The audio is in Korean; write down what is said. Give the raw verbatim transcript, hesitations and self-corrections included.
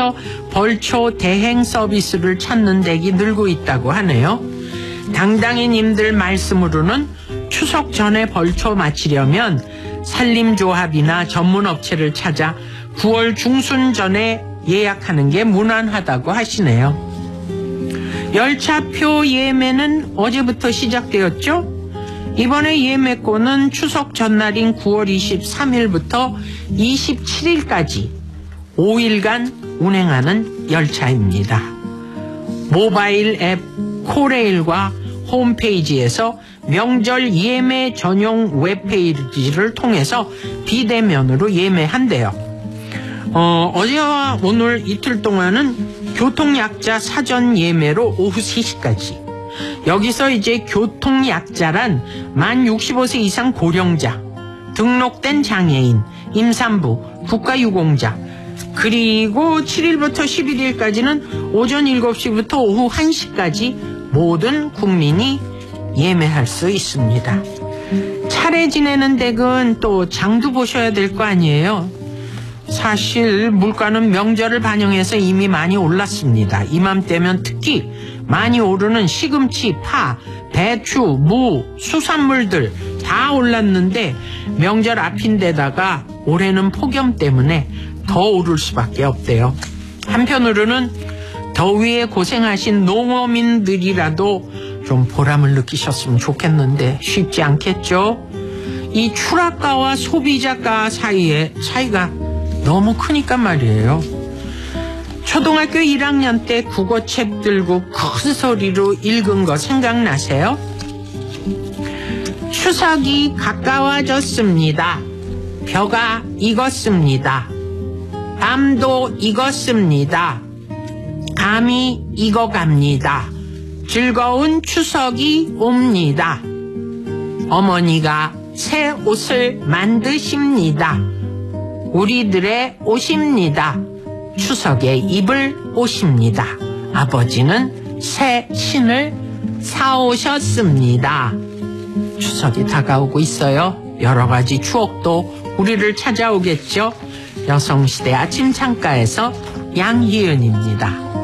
시부터 벌초 대행 서비스를 찾는 댁이 늘고 있다고 하네요. 당당히님들 말씀으로는 추석 전에 벌초 마치려면 산림조합이나 전문업체를 찾아 구월 중순 전에 예약하는 게 무난하다고 하시네요. 열차표 예매는 어제부터 시작되었죠? 이번에 예매권은 추석 전날인 구월 이십삼일부터 이십칠일까지 오 일간 운행하는 열차입니다. 모바일 앱 코레일과 홈페이지에서 명절 예매 전용 웹페이지를 통해서 비대면으로 예매한대요. 어, 어제와 오늘 이틀 동안은 교통약자 사전 예매로 오후 세 시까지. 여기서 이제 교통약자란 만 육십오 세 이상 고령자, 등록된 장애인, 임산부, 국가유공자, 그리고 칠일부터 십일일까지는 오전 일곱 시부터 오후 한 시까지 모든 국민이 예매할 수 있습니다. 차례 지내는 댁은 또 장도 보셔야 될 거 아니에요. 사실 물가는 명절을 반영해서 이미 많이 올랐습니다. 이맘때면 특히 많이 오르는 시금치, 파, 배추, 무, 수산물들 다 올랐는데 명절 앞인데다가 올해는 폭염 때문에 더 오를 수밖에 없대요. 한편으로는 더위에 고생하신 농어민들이라도 좀 보람을 느끼셨으면 좋겠는데 쉽지 않겠죠? 이 출하가와 소비자가 사이에 차이가 너무 크니까 말이에요. 초등학교 일 학년 때 국어책 들고 큰 소리로 읽은 거 생각나세요? 추석이 가까워졌습니다. 벼가 익었습니다. 밤도 익었습니다. 감이 익어갑니다. 즐거운 추석이 옵니다. 어머니가 새 옷을 만드십니다. 우리들의 옷입니다. 추석에 입을 옷입니다. 아버지는 새 신을 사오셨습니다. 추석이 다가오고 있어요. 여러 가지 추억도 우리를 찾아오겠죠. 여성시대 아침 창가에서 양희은입니다.